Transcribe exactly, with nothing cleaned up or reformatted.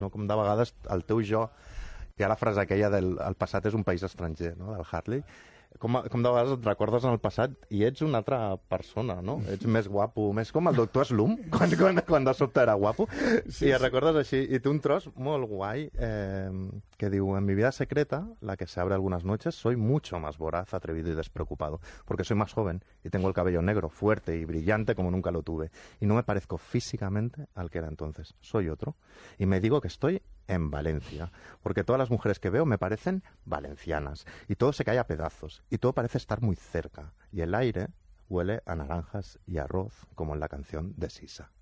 no? Com de vegades el teu jo, hi ha la frase aquella del el passat és un país estranger, no? Del Hartley, com, com de vegades et recordes en el passat i ets una altra persona, no? Ets més guapo, més com el doctor Slum, quan, quan, quan de sobte era guapo, sí, i et recordes així. I té un tros molt guai eh, que diu: en mi vida secreta, la que se abre algunas noches, soy mucho más voraz, atrevido y despreocupado, porque soy más joven y tengo el cabello negro, fuerte y brillante como nunca lo tuve, y no me parezco físicamente al que era entonces. Soy otro. Y me digo que estoy en Valencia, porque todas las mujeres que veo me parecen valencianas, y todo se cae a pedazos, y todo parece estar muy cerca, y el aire huele a naranjas y arroz, como en la canción de Sisa.